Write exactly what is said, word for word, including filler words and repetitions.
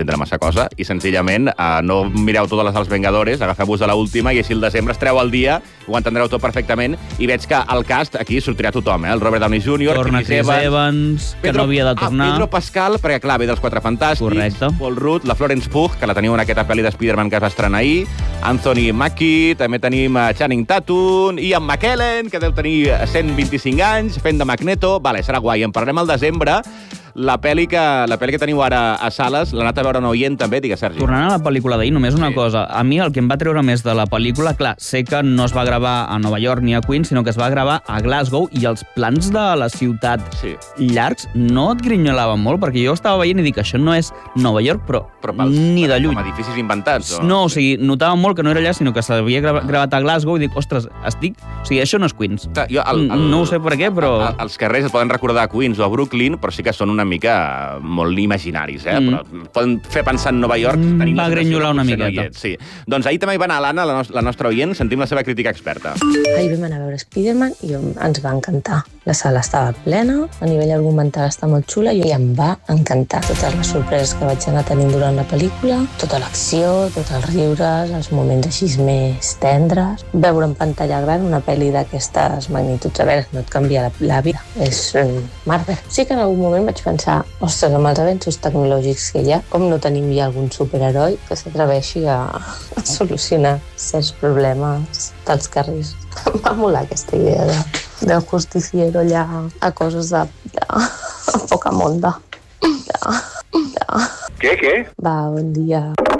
entendre massa cosa, i senzillament uh, no mireu totes les dels Vengadores, agafeu-vos de l'última i així el desembre estreu al dia, ho entendreu tot perfectament, i veig que al cast aquí sortirà tothom, eh? El Robert Downey júnior, Torna Chris Evans, Evans que Pedro, no havia de tornar. Ah, Pedro Pascal, perquè clar, ve dels Quatre Fantàstics, correcte. Paul Rudd, la Florence Pugh, que la teniu en aquesta pel·li de Spider-Man que es va estrenar ahir, Anthony Mackie, també tenim Channing Tatum, Ian McKellen, que deu tenir cent vint-i-cinc anys, fent de Magneto. Vale, serà guai, en parlarem al desembre. La pel·li que, la pel·li que teniu ara a sales, l'ha anat a veure un oient també, digues, Sergi. Tornant a la pel·lícula d'ahir, només una sí. cosa. A mi el que em va treure més de la pel·lícula, clar, sé que no es va gravar a Nova York ni a Queens, sinó que es va gravar a Glasgow, i els plans de la ciutat sí. llargs no et grinyolaven molt, perquè jo estava veient i dic, això no és Nova York, però, però pels, ni de lluny. Com edificis inventats? O... No, o sigui, notava molt que no era allà, sinó que s'havia gra gravat a Glasgow, i dic, ostres, estic... O sigui, això no és Queens. Jo, el, el, no ho sé per què, però... El, els carrers es poden recordar a Queens o a Brooklyn, però sí que són una mica molt imaginaris, eh? Mm. Però poden fer pensar en Nova York... Mm, va grinyolar una miqueta. No sí. Doncs ahir també hi va anar l'Anna, la, no la nostra oient, sentim la seva crítica experta. Ahir vam anar a veure Spider-Man i ens va encantar. La sala estava plena, a nivell argumental està molt xula i em va encantar. Totes les sorpreses que vaig anar tenint durant la pel·lícula, tota l'acció, tots els riures, els moments així més tendres. Veure en pantalla gran una pel·li d'aquestes magnituds, a veure, no et canvia la, la vida. És um, Marvel. Sí que en algun moment vaig pensar, ostres, amb els avenços tecnològics que hi ha, com no tenim ja algun superheroi que s'atreveixi a, a solucionar certs problemes dels carrers. Em va molar aquesta idea de, del justiciero allà a coses de, de, de poca monda. De, de... Què, què? Va, bon dia.